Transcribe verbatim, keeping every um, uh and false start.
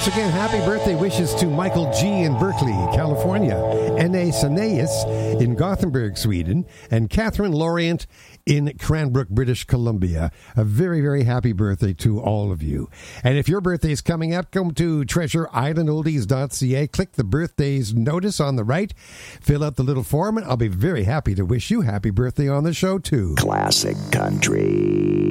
once again, happy birthday wishes to Michael G. in Berkeley, California, N A. Saneas in Gothenburg, Sweden, and Catherine Lorient in Cranbrook, British Columbia. A very, very happy birthday to all of you. And if your birthday is coming up, come to treasure island oldies dot c a. Click the birthdays notice on the right. Fill out the little form, and I'll be very happy to wish you happy birthday on the show, too. Classic Country.